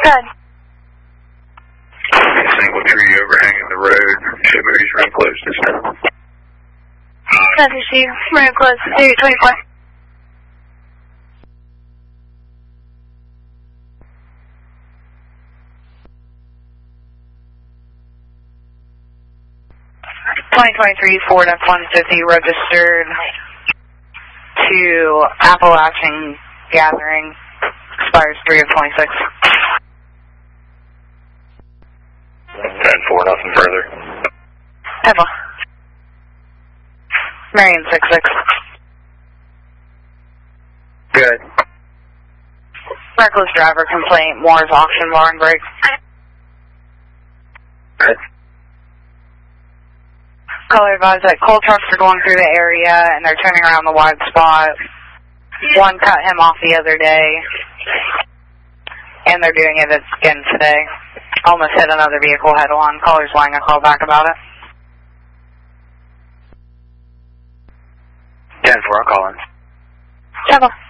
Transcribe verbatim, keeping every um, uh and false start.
Good. Single tree overhanging the road. Shimmy's run close this time. Nothing to see. Run close to twenty-four. twenty twenty-three Ford F one fifty registered to Appalachian Gathering, expires three of twenty-six. ten four, nothing further. Eva. Marion six six. Good. Reckless driver complaint, Moore's auction barn break. Good. Caller advised that coal trucks are going through the area and they're turning around the wide spot. One cut him off the other day, and they're doing it again today. Almost hit another vehicle head on. Caller's wanting a call back about it. ten four, I'll call in. Chapel.